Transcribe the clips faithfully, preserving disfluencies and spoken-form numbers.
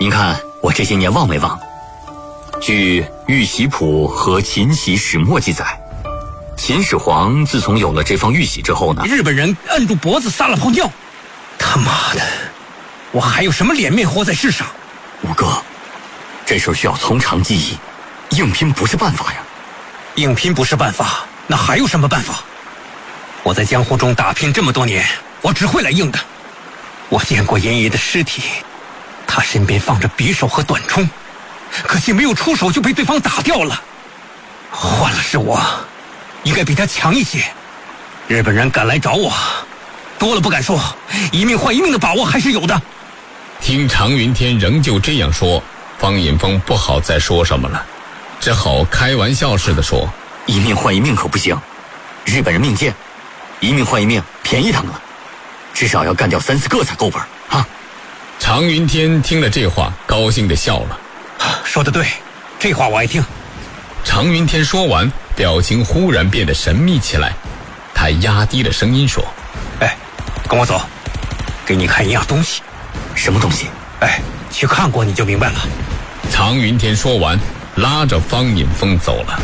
您看我这些年忘没忘？据《玉玺谱》和《秦玺始末》记载，秦始皇自从有了这方玉玺之后呢， 日本人摁住脖子撒了泡尿。他妈的，我还有什么脸面活在世上？ 五哥，这事儿需要从长计议，硬拼不是办法呀。 硬拼不是办法，那还有什么办法？我在江湖中打拼这么多年，我只会来硬的。我见过严爷的尸体，他身边放着匕首和短冲，可惜没有出手就被对方打掉了。换了是我，应该比他强一些。日本人敢来找我，多了不敢说，一命换一命的把握还是有的。 听常云天仍旧这样说，方隐峰不好再说什么了，只好开玩笑似的说： 一命换一命可不行，日本人命贱，一命换一命便宜他们了，至少要干掉三四个才够本啊！ 常云天听了这话，高兴地笑了。 说得对，这话我爱听。 常云天说完，表情忽然变得神秘起来，他压低了声音说： 哎，跟我走，给你看一样东西。 什么东西？ 哎，去看过你就明白了。 常云天说完，拉着方隐峰走了。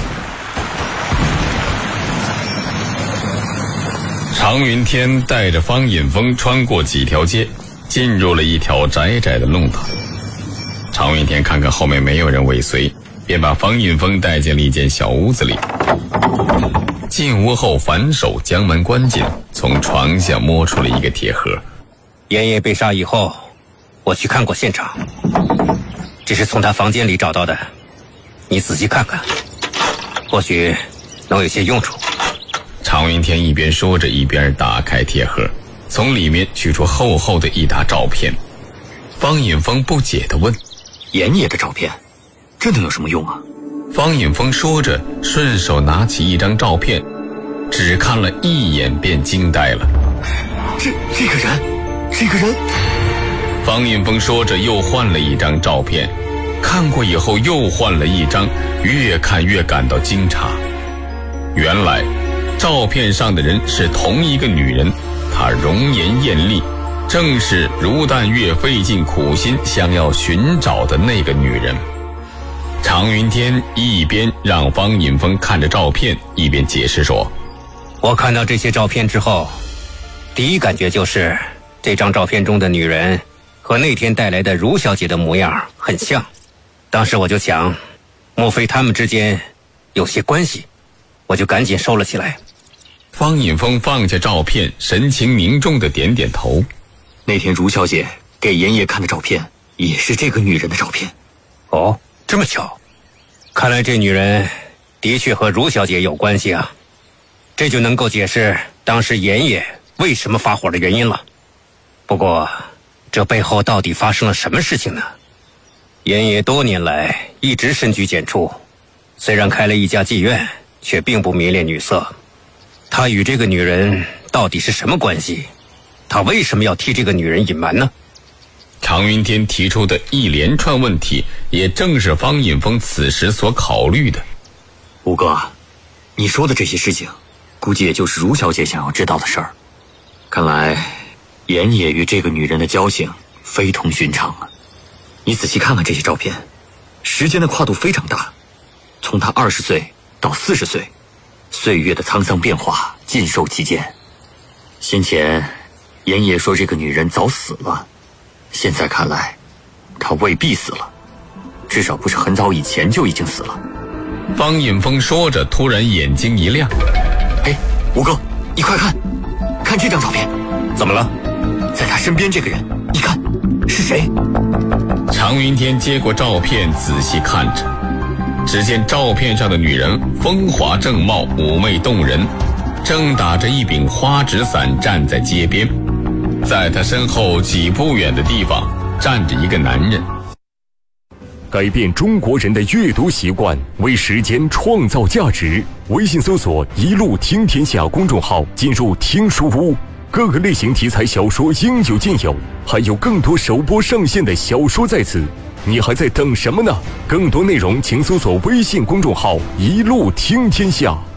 常云天带着方隐峰穿过几条街，进入了一条窄窄的弄堂。常云天看看后面没有人尾随，便把方隐峰带进了一间小屋子里。进屋后反手将门关紧，从床下摸出了一个铁盒。 严爷被杀以后，我去看过现场，这是从他房间里找到的，你仔细看看，或许能有些用处。 常云天一边说着，一边打开铁盒，从里面取出厚厚的一沓照片。方隐峰不解地问： 严爷的照片这能有什么用啊？ 方隐峰说着，顺手拿起一张照片，只看了一眼便惊呆了。 这这个人这个人方隐峰说着又换了一张照片，看过以后又换了一张，越看越感到惊诧。原来照片上的人是同一个女人，她容颜艳丽，正是如淡月费尽苦心想要寻找的那个女人。常云天一边让方隐峰看着照片，一边解释说： 我看到这些照片之后，第一感觉就是这张照片中的女人和那天带来的如小姐的模样很像。当时我就想，莫非他们之间有些关系，我就赶紧收了起来。 方隐峰放下照片，神情凝重地点点头。 那天如小姐给严爷看的照片也是这个女人的照片。 哦，这么巧，看来这女人的确和如小姐有关系啊，这就能够解释当时严爷为什么发火的原因了。不过这背后到底发生了什么事情呢？严爷多年来一直深居简出，虽然开了一家妓院，却并不迷恋女色。他与这个女人到底是什么关系？他为什么要替这个女人隐瞒呢？ 常云天提出的一连串问题，也正是方隐峰此时所考虑的。 吴哥，你说的这些事情，估计也就是如小姐想要知道的事儿。看来严爷与这个女人的交情非同寻常啊！你仔细看看这些照片，时间的跨度非常大，从她二十岁到四十岁，岁月的沧桑变化尽收其间。先前严爷说这个女人早死了，现在看来她未必死了，至少不是很早以前就已经死了。 方隐峰说着，突然眼睛一亮： 哎，吴哥，你快看，看这张照片。 怎么了？ 在他身边这个人，你看是谁？ 常云天接过照片仔细看着，只见照片上的女人风华正茂，妩媚动人，正打着一柄花纸伞站在街边。在她身后几步远的地方站着一个男人。 改变中国人的阅读习惯，为时间创造价值。微信搜索一路听天下公众号，进入听书屋，各个类型题材小说应有尽有，还有更多首播上线的小说在此，你还在等什么呢？更多内容请搜索微信公众号一路听天下。